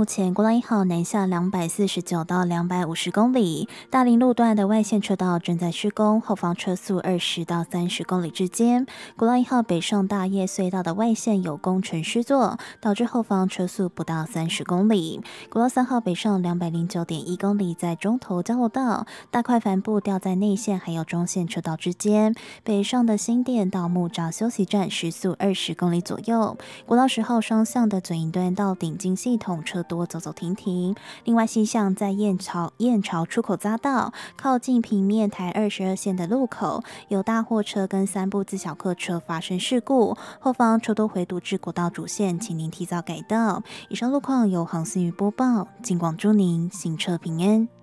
前国道1号南下249到250公里，大林路段的外线车道正在施工，后方车速20到30公里之间。国道1号北上大叶隧道的外线有工程施作，导致后方车速不到30公里。国道3号北上209.1公里，在中投交流道大块帆布掉在内线还有中线车道之间，北上的新店到木栅休息站时速20公里左右。国道10号双向的准营端到顶金系统车多走走停停。另外西向在燕巢出口匝道靠近平面台22线的路口，有大货车跟3部自小客车发生事故，后方车多回堵至国道主线，请您提早改道。以上路况由黄思瑜播报，尽广祝您行车平安。